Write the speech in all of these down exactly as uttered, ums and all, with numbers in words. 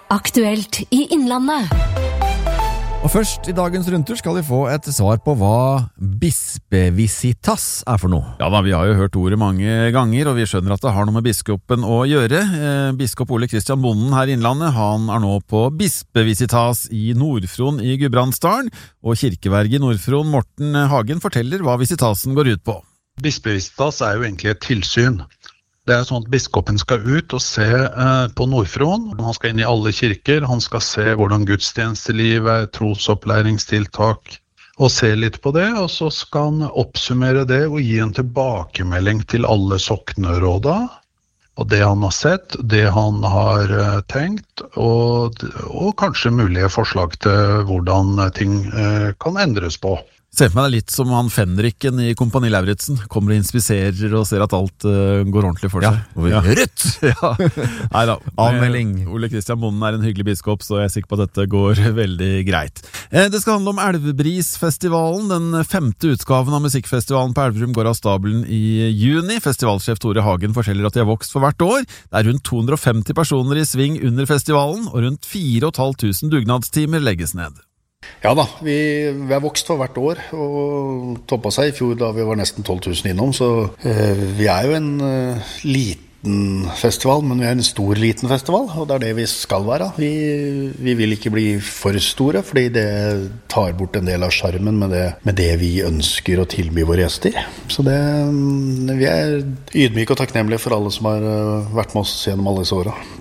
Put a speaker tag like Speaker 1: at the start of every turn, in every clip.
Speaker 1: Aktuelt i Innlandet.
Speaker 2: Og først i dagens rundtur skal vi få et svar på hva bispevisitas er for noe.
Speaker 3: Ja da, vi har jo hørt ordet mange ganger, og vi skjønner at det har noe med biskopen å gjøre. Eh, biskop Ole Kristian Bonden her i Innlandet, han er nå på bispevisitas i Nord-Fron i Gudbrandsdalen, og kirkeverge i Nord-Fron, Morten Hagen, forteller hva visitasen går ut på.
Speaker 4: Bispevisitas er jo egentlig et tilsyn. Det er sånn at biskopen skal ut og se eh, på Nord-Fron. Han skal inn i alle kirker, han skal se hvordan gudstjenesteliv er, trosopplæringstiltak, og se litt på det, og så skal han oppsummere det og gi en tilbakemelding til alle sokneråda, og det han har sett, det han har eh, tenkt, og, og kanskje mulige forslag til hvordan ting eh, kan endres på.
Speaker 3: Se for meg det litt som han Fenriken i Kompani Lauritzen. Kommer og inspiserer og ser at alt uh, går ordentlig for seg.
Speaker 2: Ja, og vi ja. Rødt!
Speaker 3: ja. Neida,
Speaker 2: Avmelding.
Speaker 3: Ole Kristian Bonden er en hyggelig biskop, så jeg er sikker på at dette går veldig greit. Eh, det skal handle om Elvebrisfestivalen. Den femte utgaven av musikkfestivalen på Elverum går av stabelen i juni. Festivalsjef Tore Hagen forteller at de har vokst for hvert år. Det er rundt to hundre og femti personer i sving under festivalen, og rundt fire og et halvt tusen dugnadstimer legges ned.
Speaker 5: Ja da, vi, vi har vokst for hvert år, og toppet seg i fjor da vi var nesten tolv tusen innom, så eh, vi er jo en eh, liten festival, men vi er en stor liten festival, og det er det vi skal være. Vi, vi vil ikke bli for store, fordi det tar bort en del av skjermen med det, med det vi ønsker å tilby våre gjester. Så det, vi er ydmyke og takknemlige for alle som har vært med oss gjennom alle disse årene.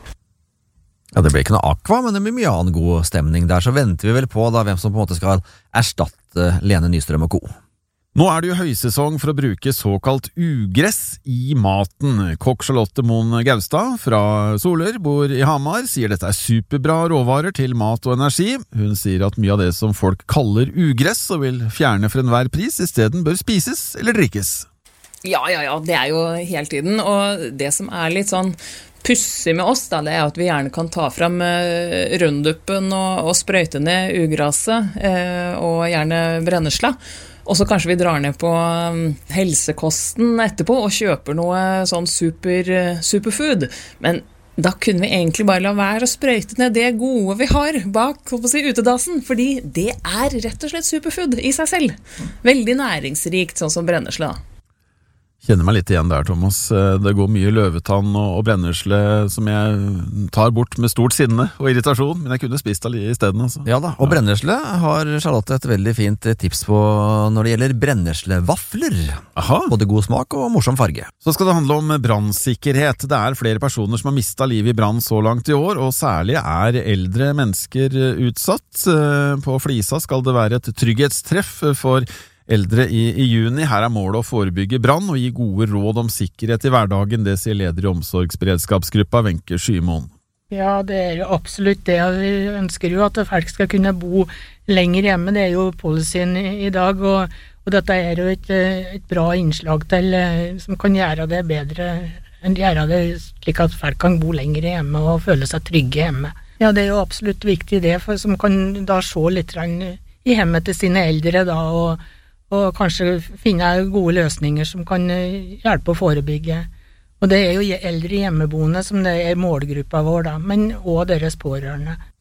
Speaker 2: Ja, det blir ikke noe aqua, men det blir mye annen god stemning der, så venter vi vel på da hvem som på en måte skal erstatte Lene Nystrøm og co.
Speaker 3: Nå er det jo høysesong for å bruke såkalt ugress i maten. Kokk Charlotte Moen Gaustad fra Solør, bor i Hamar, sier dette er superbra råvarer til mat og energi. Hun sier at mye av det som folk kaller ugress og vil fjerne for enhver pris, i stedet bør spises eller drikkes.
Speaker 6: Ja, ja, ja, det er jo hele tiden, og det som er litt sånn pussig med oss, da, det er at vi gjerne kan ta frem eh, runduppen og, og sprøyte ned ugraset, eh, og gjerne brennesla. Og så kanskje vi drar ned på um, helsekosten etterpå og kjøper noe sånn super, uh, superfood. Men da kunne vi egentlig bare la være å sprøyte ned det gode vi har bak, holdt på å si, utedassen, fordi det er rett og slett superfood i seg selv. Veldig næringsrikt, sånn som brennesla.
Speaker 3: Kjenner meg litt igjen der, Thomas. Det går mye løvetann og brennesle som jeg tar bort med stort sinne og irritasjon, men jeg kunne spist det i stedet. Altså.
Speaker 2: Ja da, og brennesle har Charlotte et veldig fint tips på når det gjelder brenneslevafler.
Speaker 3: Aha.
Speaker 2: Både god smak og morsom farge.
Speaker 3: Så skal det handle om brannsikkerhet. Det er flere personer som har mistet livet i brann så langt i år, og særlig er eldre mennesker utsatt. På Flisa skal det være et trygghetstreff for eldre i, i juni. Her er målet å forebygge brann og gi gode råd om sikkerhet i hverdagen, det sier leder i omsorgsberedskapsgruppa Wenche Skymoen.
Speaker 7: Ja, det er jo absolutt det. Vi ønsker jo at folk skal kunne bo lenger hjemme. Det er jo policyen i, i dag, og, og dette er jo et, et bra innslag til, som kan gjøre det bedre, gjøre det slik at folk kan bo lenger hjemme og føle seg trygge hjemme. Ja, det er jo absolutt viktig det, for som kan da se litt i hjemmet til sine eldre da, og og kanskje finne gode løsninger som kan hjelpe å forebygge. Og det er jo eldre hjemmeboende som det er målgruppa vår da, men også deres pårørende.